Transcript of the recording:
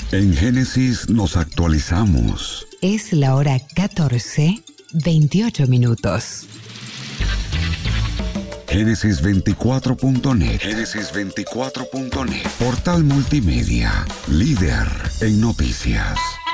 En Génesis nos actualizamos. Es la hora 14:28. Génesis24.net. Génesis24.net. Portal multimedia. Líder en noticias.